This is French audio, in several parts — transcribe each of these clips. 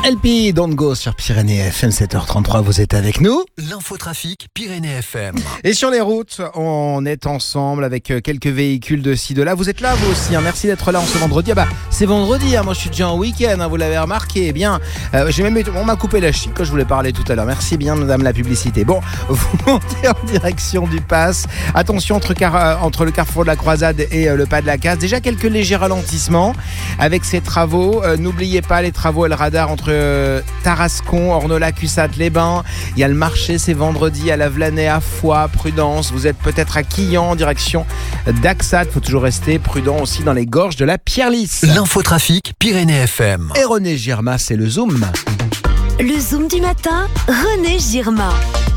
LP, Don't Go sur Pyrénées FM, 7h33, vous êtes avec nous. L'infotrafic Pyrénées FM. Et sur les routes, on est ensemble avec quelques véhicules de ci, de là. Vous êtes là, vous aussi, hein. Merci d'être là en ce vendredi. C'est vendredi, hein. Moi je suis déjà en week-end, hein. Vous l'avez remarqué. Eh bien, on m'a coupé la chic que je voulais parler tout à l'heure. Merci bien, madame la publicité. Bon, vous montez en direction du Pass. Attention entre le carrefour de la Croisade et le pas de la Casse. Déjà quelques légers ralentissements avec ces travaux. N'oubliez pas les travaux et le radar entre Tarascon, Ornola, Cussat, les Bains. Il y a le marché, c'est vendredi à la Vlanay, à Foix. Prudence, vous êtes peut-être à Quillan en direction d'Axat. Il faut toujours rester prudent aussi dans les gorges de la Pierre-Lys. L'infotrafic Pyrénées FM. Et René Girma, c'est le Zoom. Le Zoom du matin, René Girma.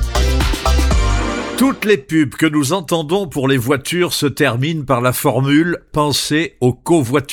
Toutes les pubs que nous entendons pour les voitures se terminent par la formule « Pensez au covoiturage ».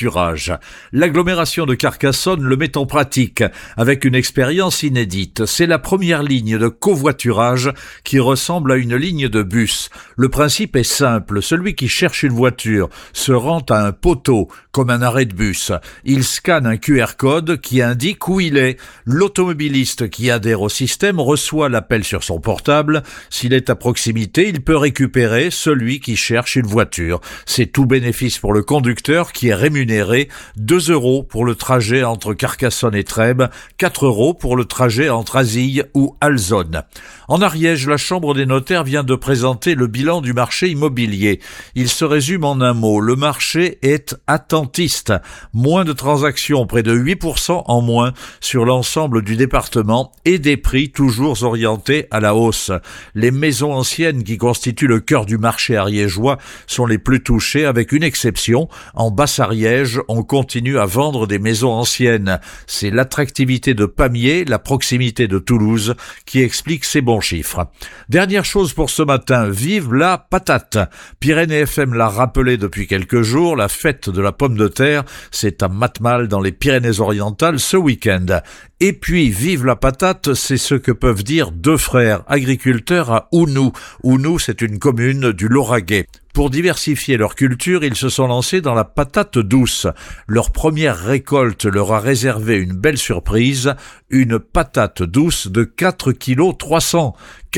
L'agglomération de Carcassonne le met en pratique avec une expérience inédite. C'est la première ligne de covoiturage qui ressemble à une ligne de bus. Le principe est simple. Celui qui cherche une voiture se rend à un poteau, comme un arrêt de bus. Il scanne un QR code qui indique où il est. L'automobiliste qui adhère au système reçoit l'appel sur son portable. S'il est à proximité, il peut récupérer celui qui cherche une voiture. C'est tout bénéfice pour le conducteur qui est rémunéré 2 € pour le trajet entre Carcassonne et Trèbes, 4 € pour le trajet entre Azille ou Alzonne. En Ariège, la Chambre des notaires vient de présenter le bilan du marché immobilier. Il se résume en un mot. Le marché est attentiste. Moins de transactions, près de 8% en moins sur l'ensemble du département et des prix toujours orientés à la hausse. Les maisons anciennes qui constituent le cœur du marché ariégeois sont les plus touchées, avec une exception. En Basse-Ariège, on continue à vendre des maisons anciennes. C'est l'attractivité de Pamiers, la proximité de Toulouse, qui explique ces bons chiffres. Dernière chose pour ce matin, vive la patate. Pyrénées FM l'a rappelé depuis quelques jours, la fête de la pomme de terre, c'est à Matmal dans les Pyrénées-Orientales ce week-end. Et puis, vive la patate, c'est ce que peuvent dire 2 frères agriculteurs à Ounou. Ounou, c'est une commune du Lauragais. Pour diversifier leur culture, ils se sont lancés dans la patate douce. Leur première récolte leur a réservé une belle surprise, une patate douce de 4,3 kg.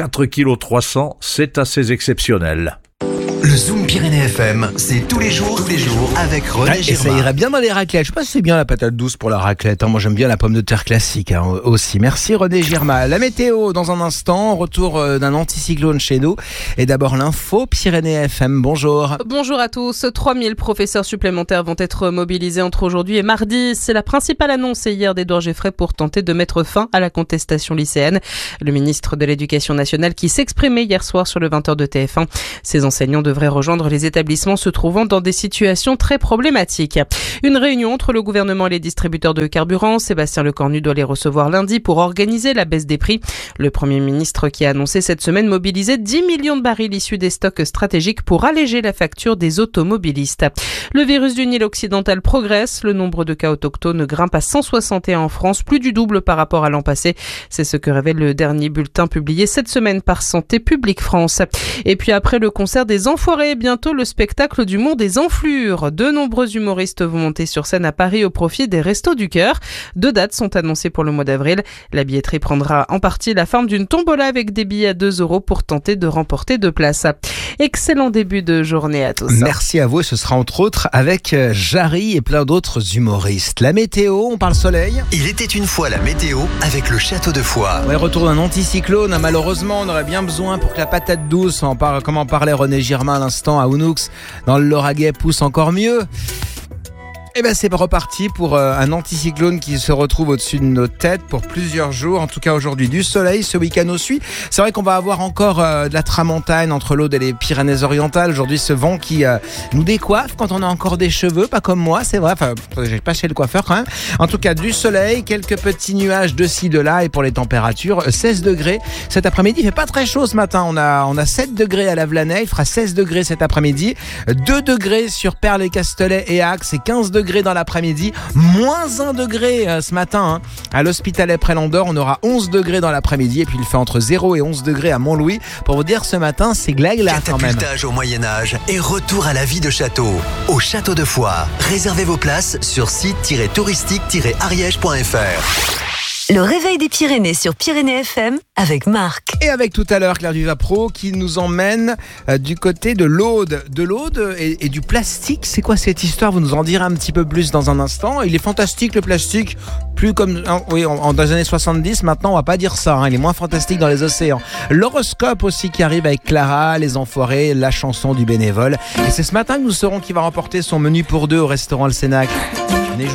4,3 kg, c'est assez exceptionnel. Le Zoom Pyrénées FM, c'est tous les jours avec René Et Girma. ça irait bien dans les raclettes. Je sais pas si c'est bien la patate douce pour la raclette. Moi, j'aime bien la pomme de terre classique aussi. Merci René Girma. La météo dans un instant. Retour d'un anticyclone chez nous. Et d'abord l'info Pyrénées FM. Bonjour. Bonjour à tous. 3000 professeurs supplémentaires vont être mobilisés entre aujourd'hui et mardi. C'est la principale annonce hier d'Édouard Geffray pour tenter de mettre fin à la contestation lycéenne. Le ministre de l'Éducation nationale qui s'exprimait hier soir sur le 20h de TF1. Ces enseignants devraient rejoindre les établissements se trouvant dans des situations très problématiques. Une réunion entre le gouvernement et les distributeurs de carburant. Sébastien Lecornu doit les recevoir lundi pour organiser la baisse des prix. Le Premier ministre qui a annoncé cette semaine mobiliser 10 millions de barils issus des stocks stratégiques pour alléger la facture des automobilistes. Le virus du Nil occidental progresse. Le nombre de cas autochtones grimpe à 161 en France, plus du double par rapport à l'an passé. C'est ce que révèle le dernier bulletin publié cette semaine par Santé publique France. Et puis après le concert des Enfoirés, bientôt le spectacle du Mont des Enflures. De nombreux humoristes vont monter sur scène à Paris au profit des Restos du Cœur. 2 dates sont annoncées pour le mois d'avril. La billetterie prendra en partie la forme d'une tombola avec des billets à 2 € pour tenter de remporter 2 places. Excellent début de journée à tous. Merci à vous. Ce sera entre autres avec Jarry et plein d'autres humoristes. La météo, on parle soleil. Il était une fois la météo avec le château de Foix. Ouais, retour d'un anticyclone. Malheureusement, on aurait bien besoin pour que la patate douce, comme en parlait René Girma à l'instant, à Ounoux, dans le Lauragais, pousse encore mieux. Et ben c'est reparti pour un anticyclone qui se retrouve au-dessus de nos têtes pour plusieurs jours. En tout cas aujourd'hui du soleil, ce week-end aussi. C'est vrai qu'on va avoir encore de la tramontane entre l'Aude et les Pyrénées-Orientales. Aujourd'hui ce vent qui nous décoiffe quand on a encore des cheveux, pas comme moi, c'est vrai. Enfin, j'ai pas chez le coiffeur quand même. En tout cas du soleil, quelques petits nuages de ci de là et pour les températures 16 degrés cet après-midi. Il fait pas très chaud ce matin. On a 7 degrés à la Vlanay, il fera 16 degrés cet après-midi, 2 degrés sur Perles et Castelet et Axe et 15 degrés dans l'après-midi, moins 1 degré ce matin à l'Hospitalet près Landor, on aura 11 degrés dans l'après-midi et puis il fait entre 0 et 11 degrés à Montlouis. Pour vous dire, ce matin c'est glagla quand même. Catapultage au Moyen-Âge et retour à la vie de château au château de Foix. Réservez vos places sur site-touristique-ariège.fr. Le réveil des Pyrénées sur Pyrénées FM avec Marc. Et avec tout à l'heure Claire Duvapro qui nous emmène du côté de l'Aude. De l'Aude et du plastique. C'est quoi cette histoire? Vous nous en direz un petit peu plus dans un instant. Il est fantastique le plastique. Plus comme dans les années 70, maintenant on va pas dire ça. Il est moins fantastique dans les océans. L'horoscope aussi qui arrive avec Clara, les Enfoirés, la chanson du bénévole. Et c'est ce matin que nous saurons qui va remporter son menu pour deux au restaurant Le Cénac.